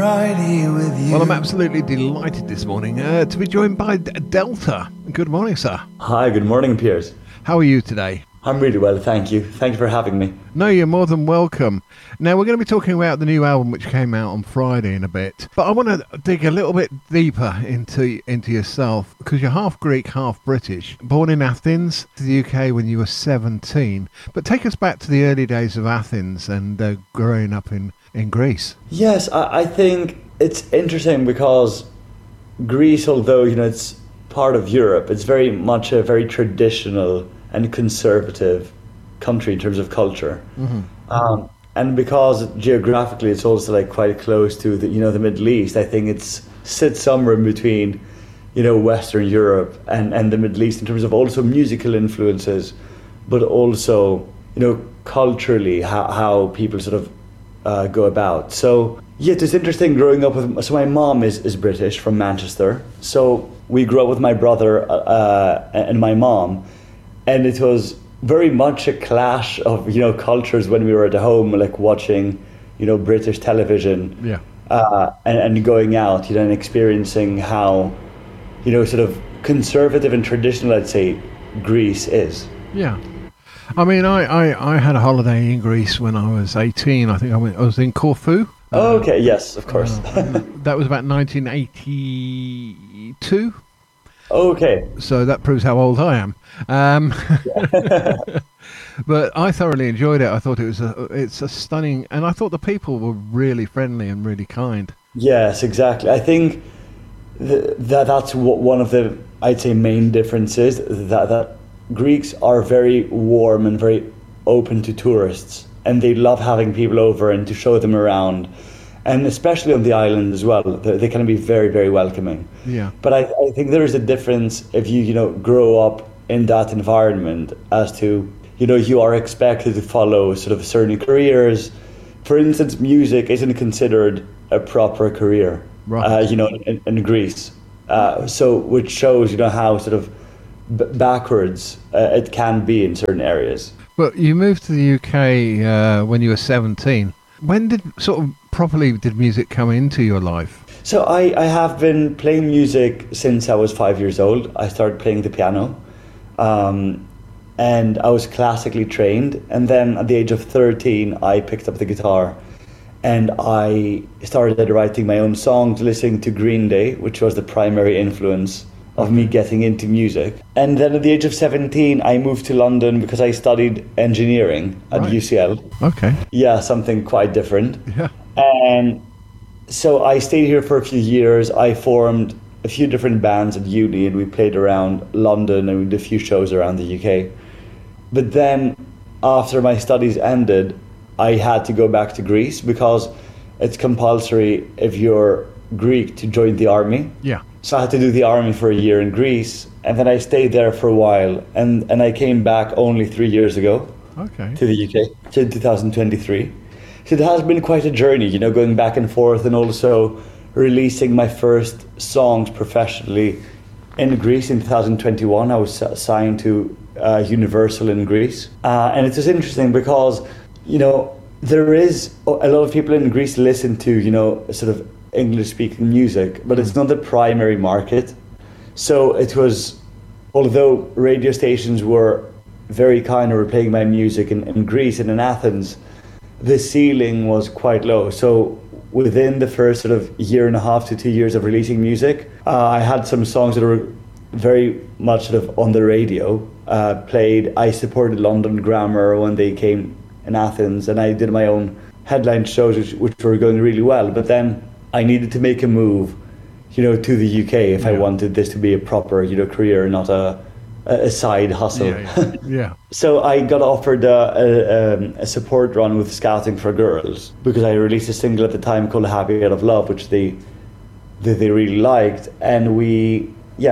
right here with you. Well, I'm absolutely delighted this morning to be joined by Delta. Good morning, sir. Hi, good morning, Piers. How are you today? I'm really well, thank you. Thank you for having me. No, you're more than welcome. Now, we're going to be talking about the new album which came out on Friday in a bit. But I want to dig a little bit deeper into yourself, because you're half Greek, half British. Born in Athens, to the UK when you were 17. But take us back to the early days of Athens and growing up in Greece. Yes, I think it's interesting because Greece, although it's part of Europe, it's very much a very traditional and conservative country in terms of culture. Mm-hmm. And because geographically it's also like quite close to the the Middle East, I think it's sits somewhere in between Western Europe and the Middle East in terms of also musical influences, but also culturally how people sort of go about. So yeah, it's interesting growing up with. So my mom is British, from Manchester. So we grew up with my brother and my mom, and it was very much a clash of cultures when we were at home, like watching British television, and going out and experiencing how sort of conservative and traditional, I'd say, Greece is. Yeah. I mean, I had a holiday in Greece when I was 18. I think I was in Corfu. Oh, okay. Yes, of course. That was about 1982. Okay. So that proves how old I am. But I thoroughly enjoyed it. I thought it's a stunning, and I thought the people were really friendly and really kind. Yes, exactly. I think that's one of the, I'd say, main differences, that Greeks are very warm and very open to tourists, and they love having people over and to show them around. And especially on the island as well, they can be very, very welcoming. Yeah. But I think there is a difference if you grow up in that environment, as to you are expected to follow sort of certain careers. For instance, music isn't considered a proper career, right? In Greece. So which shows how sort of backwards it can be in certain areas. Well, you moved to the UK when you were 17. When did did music come into your life? So I have been playing music since I was 5 years old. I started playing the piano, and I was classically trained. And then at the age of 13, I picked up the guitar, and I started writing my own songs, listening to Green Day, which was the primary influence of me getting into music. And then at the age of 17, I moved to London because I studied engineering at UCL. Okay. Yeah, something quite different. Yeah. And so I stayed here for a few years. I formed a few different bands at uni, and we played around London, and we did a few shows around the UK. But then after my studies ended, I had to go back to Greece because it's compulsory if you're Greek to join the army. Yeah. So I had to do the army for a year in Greece, and then I stayed there for a while, and I came back only 3 years ago. Okay. To the UK, to 2023. So it has been quite a journey, going back and forth, and also releasing my first songs professionally in Greece in 2021. I was signed to Universal in Greece. And it was interesting because, there is a lot of people in Greece listen to, sort of English-speaking music, but it's not the primary market. So it was, although radio stations were very kind of playing my music in Greece and in Athens, the ceiling was quite low. So within the first sort of year and a half to 2 years of releasing music, I had some songs that were very much sort of on the radio, played. I supported London Grammar when they came in Athens, and I did my own headline shows which were going really well. But then I needed to make a move, to the UK if I wanted this to be a proper, career, not a side hustle. Yeah. So I got offered a support run with Scouting for Girls because I released a single at the time called Happy Out of Love, which they really liked, and we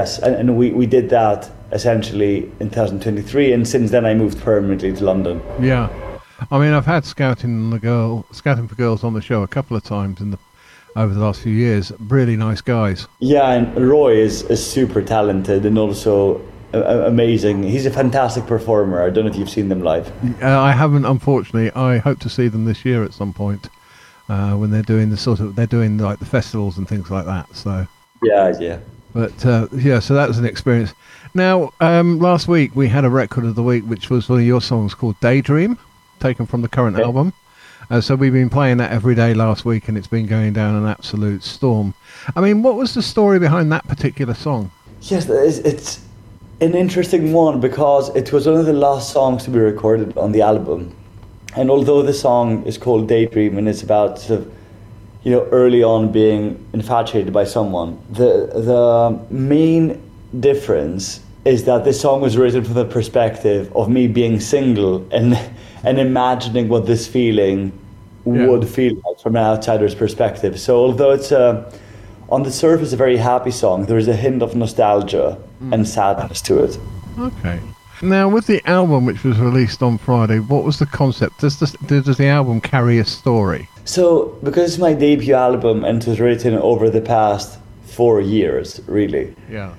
did that essentially in 2023, and since then I moved permanently to London. Yeah. I mean, I've had Scouting for Girls on the show a couple of times over the last few years. Really nice guys. Yeah, and Roy is super talented and also amazing. He's a fantastic performer. I don't know if you've seen them live. I haven't, unfortunately. I hope to see them this year at some point. when they're doing like the festivals and things like that. So Yeah. but so that was an experience. Now last week we had a record of the week, which was one of your songs called Daydream, taken from the current album. So we've been playing that every day last week, and it's been going down an absolute storm. I mean, what was the story behind that particular song? Yes, it's an interesting one because it was one of the last songs to be recorded on the album. And although the song is called Daydream and it's about sort of, early on being infatuated by someone, the main difference is that this song was written from the perspective of me being single and imagining what this feeling would feel like from an outsider's perspective. So although it's on the surface a very happy song, there is a hint of nostalgia and sadness to it. Okay. Now, with the album, which was released on Friday, what was the concept? Does the album carry a story? So, because it's my debut album and it was written over the past 4 years, really,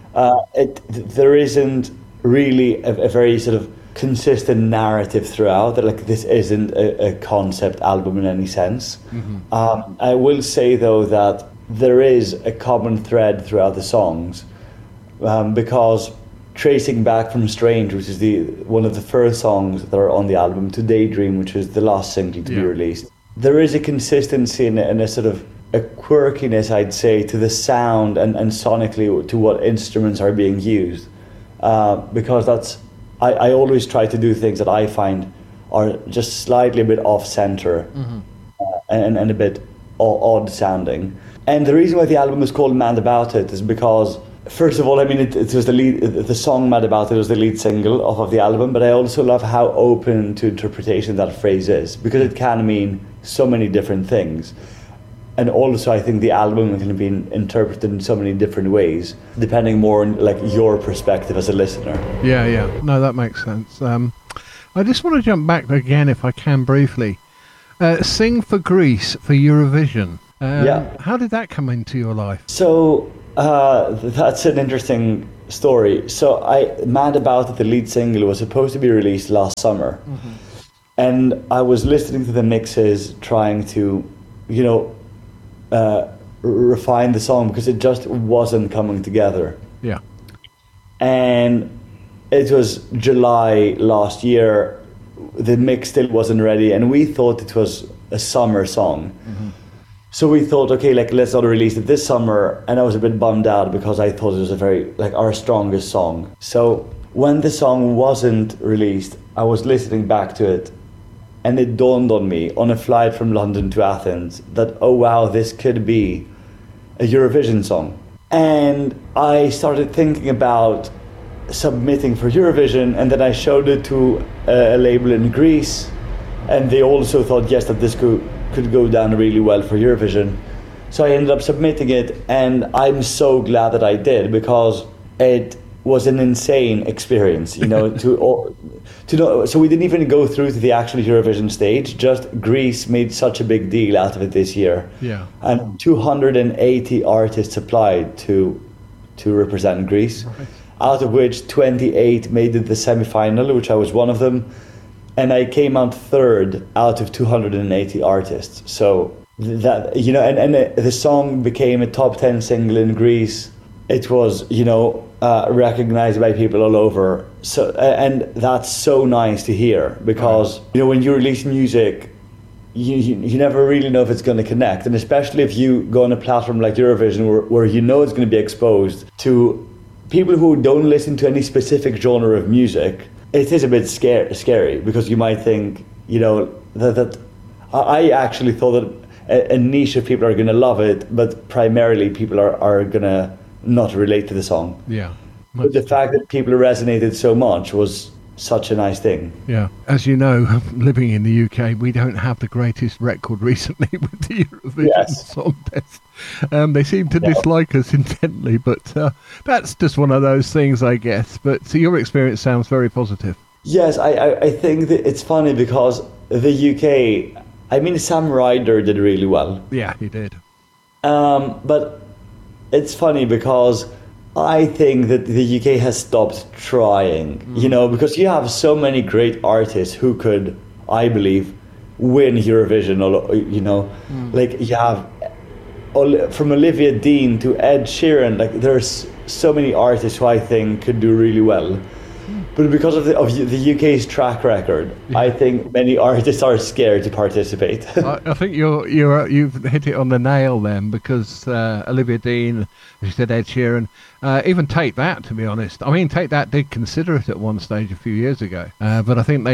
there isn't really a very sort of consistent narrative throughout. That like this isn't a concept album in any sense. Mm-hmm. I will say though that there is a common thread throughout the songs, because tracing back from Strange, which is one of the first songs that are on the album, to Daydream, which is the last single to be released, there is a consistency and a sort of a quirkiness, I'd say, to the sound and sonically to what instruments are being used, because I always try to do things that I find are just slightly a bit off center, and a bit odd sounding. And the reason why the album is called Mad About It is because, first of all, I mean, it was the song Mad About It was the lead single off of the album, but I also love how open to interpretation that phrase is, because it can mean so many different things. And also, I think the album can be interpreted in so many different ways, depending more on like your perspective as a listener. Yeah. No, that makes sense. I just want to jump back again, if I can, briefly. Sing for Greece for Eurovision. How did that come into your life? So that's an interesting story. So Mad About It, the lead single, was supposed to be released last summer. Mm-hmm. And I was listening to the mixes, trying to, refine the song because it just wasn't coming together. Yeah. And it was July last year. The mix still wasn't ready, and we thought it was a summer song. Mm-hmm. So we thought, okay, let's not release it this summer. And I was a bit bummed out because I thought it was a very our strongest song. So when the song wasn't released, I was listening back to it, and it dawned on me on a flight from London to Athens that, oh wow, this could be a Eurovision song. And I started thinking about submitting for Eurovision, and then I showed it to a label in Greece, and they also thought, yes, that this could go down really well for Eurovision. So I ended up submitting it, and I'm so glad that I did, because it was an insane experience, to know. So we didn't even go through to the actual Eurovision stage. Just Greece made such a big deal out of it this year. Yeah. And 280 artists applied to represent Greece, right, out of which 28 made it the semi-final, which I was one of them. And I came out third out of 280 artists. So that, and the song became a top 10 single in Greece. It was, recognized by people all over. So, and that's so nice to hear, because, when you release music, you never really know if it's going to connect. And especially if you go on a platform like Eurovision, where it's going to be exposed to people who don't listen to any specific genre of music, it is a bit scary, because you might think, that I actually thought that a niche of people are going to love it, but primarily people are going to not relate to the song. Yeah. But the fact that people resonated so much was such a nice thing. Yeah. As you know, living in the UK, we don't have the greatest record recently with the Eurovision Song Test. They seem to dislike us intently, but that's just one of those things, I guess. But so your experience sounds very positive. Yes, I think that it's funny because the UK, Sam Ryder did really well. Yeah, he did. But it's funny because I think that the UK has stopped trying, because you have so many great artists who could, I believe, win Eurovision, or like you have from Olivia Dean to Ed Sheeran. Like there's so many artists who I think could do really well. But because of the UK's track record, I think many artists are scared to participate. I think you've hit it on the nail then, because Olivia Dean, as you said, Ed Sheeran, even Take That. To be honest, I mean, Take That did consider it at one stage a few years ago, but I think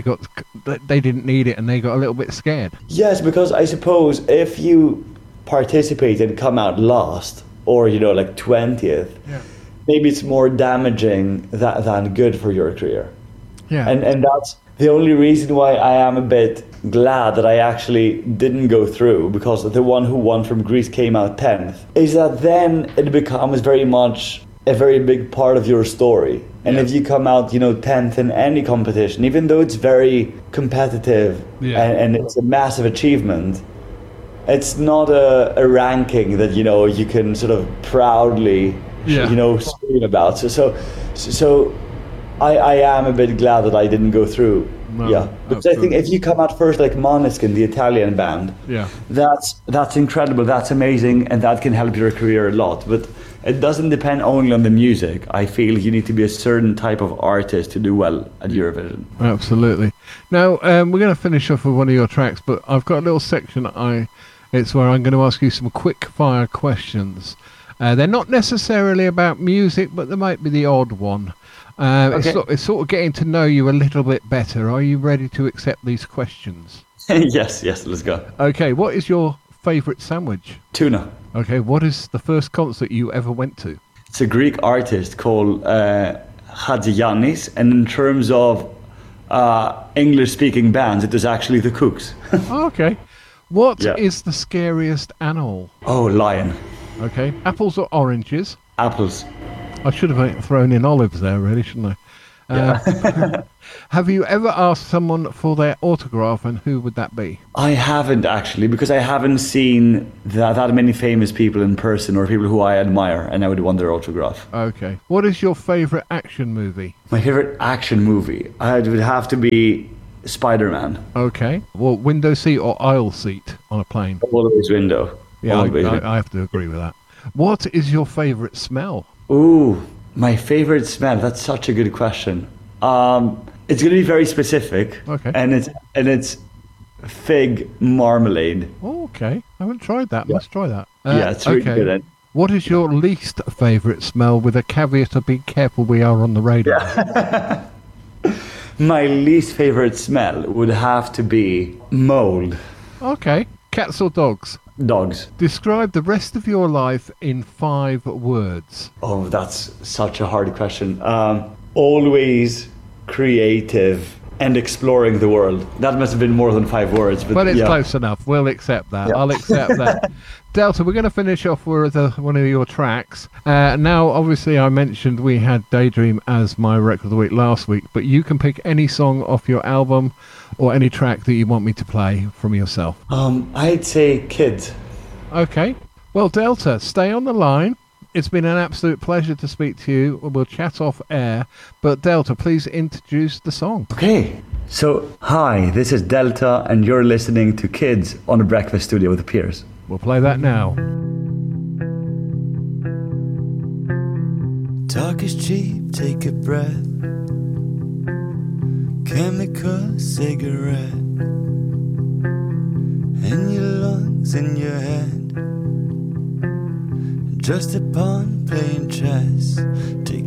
they didn't need it and they got a little bit scared. Yes, because I suppose if you participate and come out last, or like 20th. Yeah. Maybe it's more damaging than good for your career. Yeah. And that's the only reason why I am a bit glad that I actually didn't go through, because the one who won from Greece came out 10th, is that then it becomes very much a very big part of your story. And if you come out, 10th in any competition, even though it's very competitive and it's a massive achievement, it's not a ranking that, you can sort of proudly scream about. So I am a bit glad that I didn't go through. No, because I think if you come out first, like Måneskin, the Italian band, that's incredible, that's amazing, and that can help your career a lot. But it doesn't depend only on the music. I feel you need to be a certain type of artist to do well at Eurovision. Absolutely. Now we're going to finish off with one of your tracks, but I've got a little section it's where I'm going to ask you some quick fire questions. They're not necessarily about music, but there might be the odd one. Okay. It's sort of getting to know you a little bit better. Are you ready to accept these questions? Yes, let's go. Okay, what is your favourite sandwich? Tuna. Okay, what is the first concert you ever went to? It's a Greek artist called Hadjiyannis, and in terms of English-speaking bands, it was actually the Kooks. Okay. What is the scariest animal? Oh, lion. Okay. Apples or oranges? Apples. I should have thrown in olives there, really, shouldn't I? Have you ever asked someone for their autograph, and who would that be? I haven't, actually, because I haven't seen that many famous people in person, or people who I admire, and I would want their autograph. Okay. What is your favourite action movie? My favourite action movie? It would have to be Spider-Man. Okay. Well, window seat or aisle seat on a plane? Always window. Yeah, I have to agree with that. What is your favourite smell? Ooh, my favourite smell. That's such a good question. It's going to be very specific. Okay. And it's fig marmalade. Oh, okay. I haven't tried that. Let's try that. It's really good. What is your least favourite smell, with a caveat of be careful, we are on the radio? Yeah. My least favourite smell would have to be mold. Okay. Cats or dogs? Dogs. Describe the rest of your life in 5 words. Oh, that's such a hard question. Always creative and exploring the world. That must have been more than 5 words. But it's close enough. We'll accept that. I'll accept that. Delta, we're going to finish off with one of your tracks. Now, obviously, I mentioned we had Daydream as my record of the week last week, but you can pick any song off your album or any track that you want me to play from yourself. I'd say Kids. Okay. Well, Delta, stay on the line. It's been an absolute pleasure to speak to you. We'll chat off air. But Delta, please introduce the song. Okay. So, hi, this is Delta, and you're listening to Kids on the Breakfast Studio with Piers. We'll play that now. Talk is cheap, take a breath. Chemical cigarette in your lungs, in your head. Just a pawn playing chess.